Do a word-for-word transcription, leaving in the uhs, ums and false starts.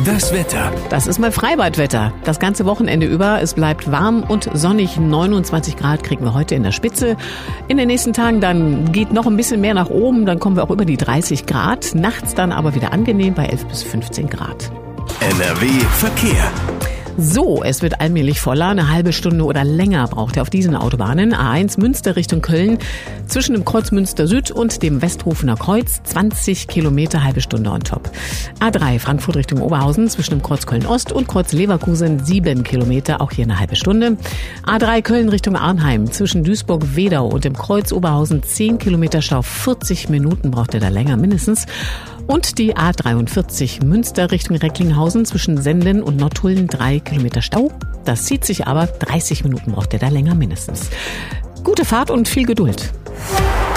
Das Wetter. Das ist mal Freibadwetter. Das ganze Wochenende über. Es bleibt warm und sonnig. neunundzwanzig Grad kriegen wir heute in der Spitze. In den nächsten Tagen dann geht noch ein bisschen mehr nach oben. Dann kommen wir auch über die dreißig Grad. Nachts dann aber wieder angenehm bei elf bis fünfzehn Grad. N R W Verkehr. So, es wird allmählich voller. Eine halbe Stunde oder länger braucht er auf diesen Autobahnen. A eins Münster Richtung Köln. Zwischen dem Kreuz Münster Süd und dem Westhofener Kreuz. zwanzig Kilometer, halbe Stunde on top. A drei Frankfurt Richtung Oberhausen. Zwischen dem Kreuz Köln Ost und Kreuz Leverkusen. sieben Kilometer, auch hier eine halbe Stunde. A drei Köln Richtung Arnheim. Zwischen Duisburg-Wedau und dem Kreuz Oberhausen. zehn Kilometer Stau. vierzig Minuten braucht er da länger mindestens. Und die A dreiundvierzig Münster Richtung Recklinghausen zwischen Senden und Nottuln drei Kilometer Stau. Das zieht sich aber, dreißig Minuten braucht er da länger mindestens. Gute Fahrt und viel Geduld.